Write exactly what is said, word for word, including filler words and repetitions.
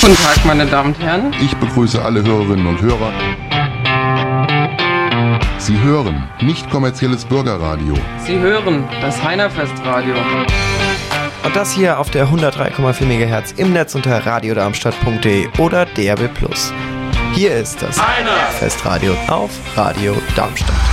Guten Tag, meine Damen und Herren. Ich begrüße alle Hörerinnen und Hörer. Sie hören nicht kommerzielles Bürgerradio. Sie hören das Heinerfestradio. Und das hier auf der hundertdrei Komma vier Megahertz im Netz unter radiodarmstadt punkt de oder D A B plus. Hier ist das Heinerfestradio auf Radio Darmstadt.